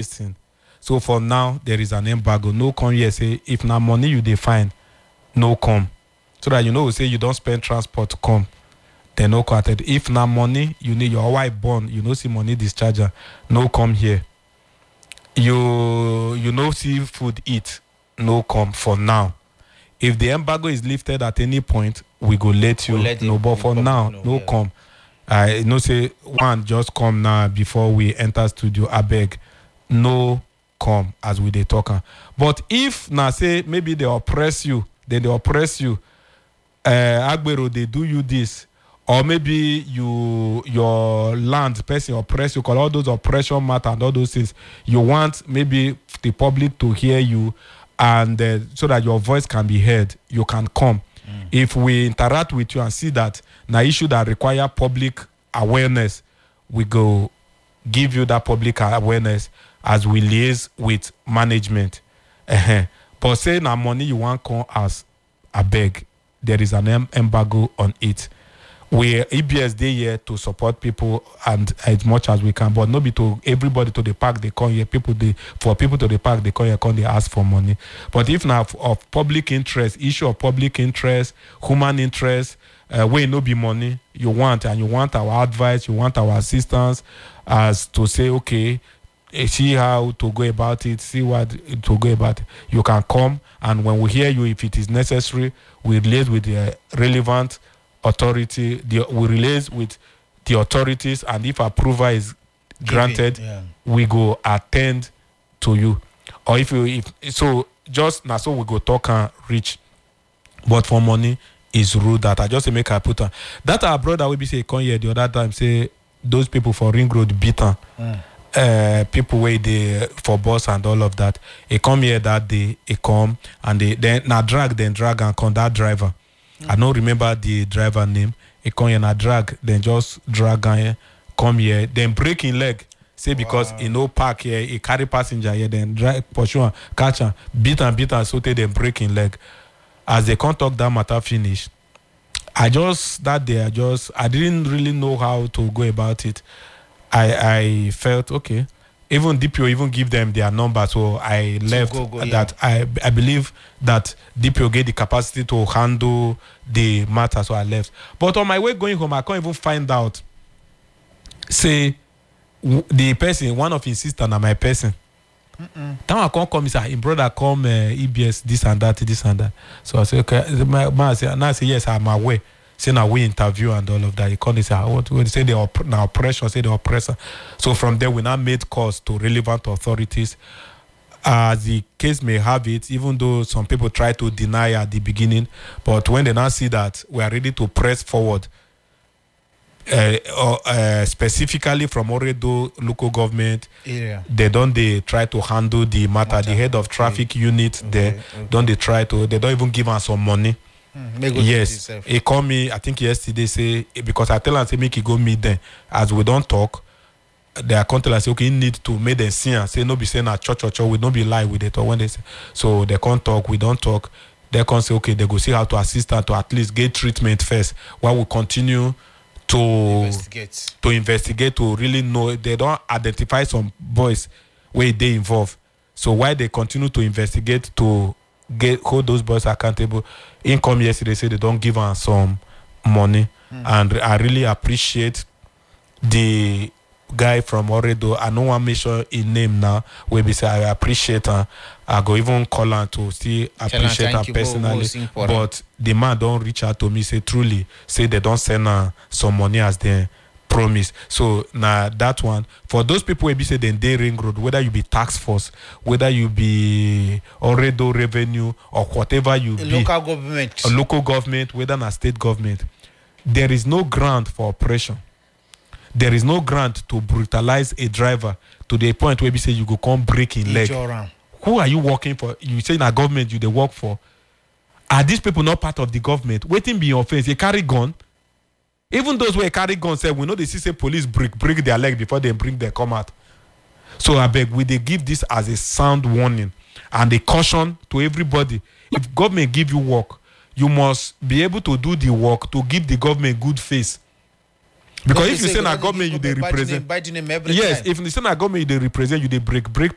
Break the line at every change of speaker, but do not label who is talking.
this thing. So for now, there is an embargo. No come here say if na money you dey find, no come. So that we say you don't spend transport to come. Then no come. If na money you need your wife born, see money discharger, no come here. You see food eat, no come for now. If the embargo is lifted at any point, we go let you know. But for now, no come. I say one just come now before we enter studio. I beg, no come as we dey talk. But if now say maybe they oppress you, then they oppress you. Agbero they do you this, or maybe your land person oppress you. Call all those oppression matter and all those things. You want maybe the public to hear you, and so that your voice can be heard. You can come. If we interact with you and see that na issue that require public awareness, we go give you that public awareness as we liaise with management. But say na money you want come as I beg, there is an embargo on it. We EBS dey here to support people and as much as we can, but not be to everybody to the park they come here. For people to the park they come here, they ask for money. But if now of public interest, issue of public interest, human interest, where no be money you want, and you want our advice, you want our assistance, as to say okay, see how to go about it, see what to go about it. You can come, and when we hear you, if it is necessary, we liaise with the relevant authority. We liaise with the authorities, and if approval is granted, we go attend to you. Or if so, just now, so we go talk and reach. But for money is rude. That I just make I put on that. Our brother will be say come here the other time say those people for Ring Road beat on. People wait they for bus and all of that. He come here that day. He come and they then drag and come that driver. I don't remember the driver name. He come here and drag, then just drag and come here, then break his leg. Say because he no park here, he carry passenger here, then drag pursue, catch him, beat and so they then break his leg. As they can't talk that matter finish, I didn't really know how to go about it. I felt okay. Even DPO even give them their number, so I left.
Yeah.
I believe that DPO get the capacity to handle the matter, so I left. But on my way going home, I can't even find out. Say the person, one of his sister, and my person. Then I can't come. He said, "His brother come EBS this and that." So I say, "Okay." I say, "Yes, I'm aware." Say now we interview and all of that. He called. He say, "What?" Say the oppression. Say the oppressor. So from there, we now made calls to relevant authorities. As the case may have it, even though some people try to deny at the beginning, but when they now see that we are ready to press forward, specifically from Oredo local government area, they try to handle the matter. The head of traffic unit they don't even give us some money. Yes, he called me I think yesterday say because I tell him say make he go meet them. As we don't talk, they are contact say okay, he need to make them see and say no be saying at church we don't be lie with it. Or when they say so they can't talk, we don't talk, they can say okay, they go see how to assist her to at least get treatment first while we continue to investigate to really know. They don't identify some boys where they involved, so why they continue to investigate to hold those boys accountable. In come yesterday say they don't give us some money, and I really appreciate the guy from Oredo. I know one mention his name now. Where we say I appreciate her. I go even call her to see appreciate her personally. But the man don't reach out to me. Say truly, say they don't send her some money as they promise. So now that one for those people who be say then they Ring Road, whether you be tax force, whether you be Oredo revenue or whatever you be, local government, whether na state government, there is no ground for oppression. There is no ground to brutalize a driver to the point where we say you go come break in leg. Who are you working for? You say na government you they work for. Are these people not part of the government? Waiting be your face. They carry gun. Even those who carry guns say we know they see say police break their leg before they bring their come out. So I beg, we they give this as a sound warning and a caution to everybody. If government give you work, you must be able to do the work to give the government good face. Because if you say na government you they represent, yes, if you say na government you they represent, you they break